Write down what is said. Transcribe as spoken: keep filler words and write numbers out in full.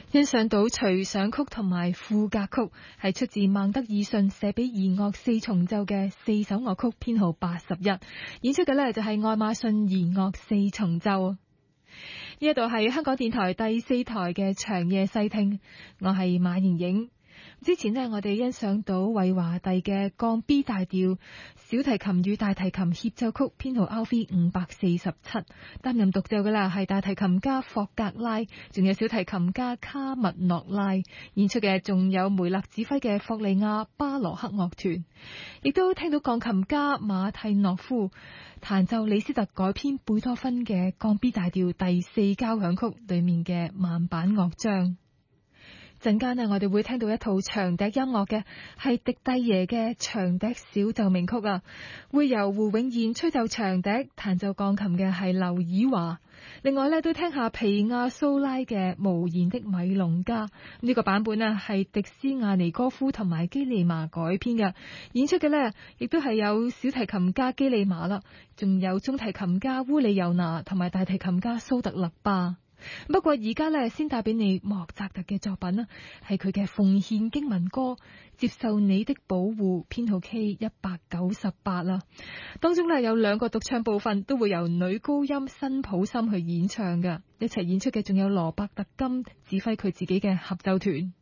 欣賞到隨想曲同埋賦格曲，係出自孟德爾遜寫俾弦樂四重奏嘅四首樂曲編號八十一，演出嘅呢就係愛馬遜弦樂四重奏。呢一度係香港電台第四台嘅長夜細聽，我係馬瑩瑩。之前呢，我哋欣賞到韋華第嘅降 B 大調小提琴與大提琴協奏曲編號 R V 五百四十七，擔任獨奏嘅啦係大提琴家霍格拉，仲有小提琴家卡密諾拉，演出嘅仲有梅勒指揮嘅霍利亞巴羅克樂團，亦都聽到鋼琴家馬蒂諾夫彈奏李斯特改編貝多芬嘅降 B 大調第四交響曲裏面嘅慢板樂章。陣間呢，我哋會聽到一套長笛音樂嘅，係迪蒂耶嘅長笛小奏鳴曲啊，會由胡永賢吹奏長笛，彈奏鋼琴嘅係劉以華。另外呢，都聽下皮亞蘇拉嘅無言的米隆加，呢、這個版本啊係迪斯亞尼戈夫同埋基利瑪改編嘅，演出嘅呢亦都係有小提琴家基利瑪啦，仲有中提琴家烏里尤娜同埋大提琴家蘇特勒巴。不過而家咧，先帶俾你莫扎特嘅作品啦，係佢嘅奉獻經文歌，接受你的保護，編號 K 一百九十八啦。當中咧有兩個獨唱部分，都會由女高音辛普森去演唱嘅，一齊演出嘅仲有羅伯特金指揮佢自己嘅合奏團。